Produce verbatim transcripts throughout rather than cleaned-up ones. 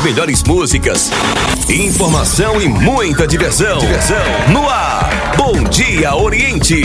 melhores músicas, informação e muita diversão. Diversão no ar. Bom Dia Oriente.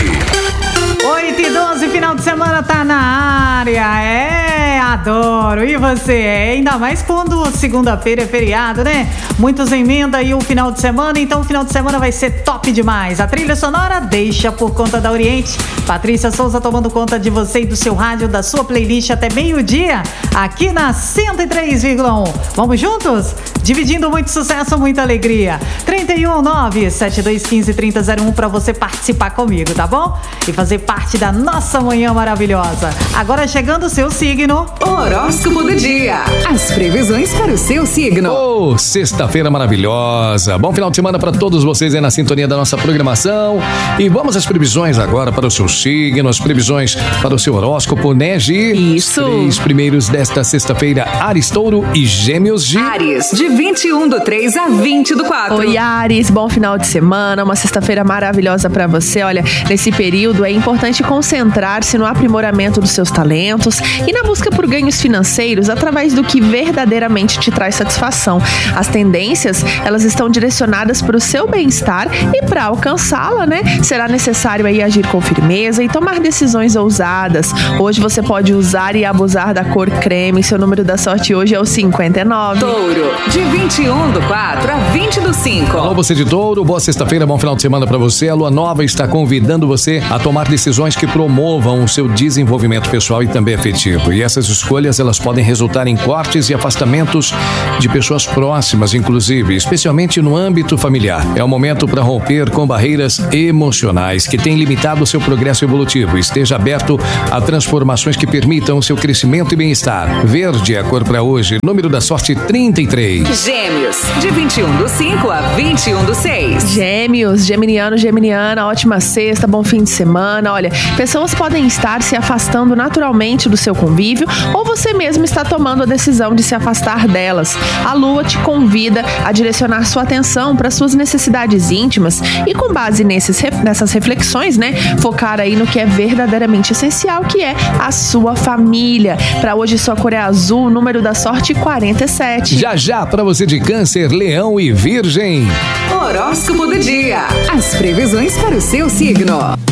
oito e doze, final de semana tá na área. É, adoro. E você? Ainda mais quando segunda-feira é feriado, né? Muitos emendam aí o final de semana, então o final de semana vai ser top demais. A trilha sonora deixa por conta da Oriente. Patrícia Souza tomando conta de você e do seu rádio, da sua playlist até meio-dia, aqui na cento e três vírgula um. Vamos juntos? Dividindo muito sucesso, muita alegria. trinta e um, nove sete dois um cinco, três zero zero um para você participar comigo, tá bom? E fazer parte da nossa manhã maravilhosa. Agora chegando o seu signo. Horóscopo do dia. As previsões para o seu signo. Oh, sexta-feira maravilhosa. Bom final de semana para todos vocês aí na sintonia da nossa programação. E vamos às previsões agora para o seu signo, as previsões para o seu horóscopo, né, Gi? Isso. Os três primeiros desta sexta-feira, Áries, Touro e Gêmeos, Gi. Áries, de vinte e um do três a vinte do quatro. Oi, Áries, bom final de semana, uma sexta-feira maravilhosa pra você. Olha, nesse período é importante concentrar-se no aprimoramento dos seus talentos e na busca por ganhos financeiros através do que verdadeiramente te traz satisfação. As tendências, elas estão direcionadas para o seu bem-estar e para alcançá-la, né, será necessário aí agir com firmeza e tomar decisões ousadas. Hoje você pode usar e abusar da cor creme. Seu número da sorte hoje é o cinquenta e nove. Touro, de vinte e um do quatro a vinte do cinco. Alô, você de Touro, boa sexta-feira, bom final de semana para você. A Lua Nova está convidando você a tomar decisões que promovam o seu desenvolvimento pessoal e também afetivo. E essas escolhas, elas podem resultar em cortes e afastamentos de pessoas próximas, inclusive, especialmente no âmbito familiar. É o momento para romper com barreiras emocionais que têm limitado o seu progresso evolutivo. Esteja aberto a transformações que permitam o seu crescimento e bem-estar. Verde é a cor para hoje, número da sorte trinta e três. Gêmeos, de vinte e um do cinco a vinte e um do seis. Gêmeos, geminiano, geminiana, ótima sexta, bom fim de semana. Olha, pessoas podem estar se afastando naturalmente do seu convívio ou você mesmo está tomando a decisão de se afastar delas. A Lua te convida a direcionar sua atenção para suas necessidades íntimas e, com base nesses, nessas reflexões, né, focar aí no que é verdadeiramente essencial, que é a sua família. Para hoje, sua cor é azul, número da sorte quarenta e sete. Já já para você de Câncer, Leão e Virgem. Horóscopo do dia. As previsões para o seu signo.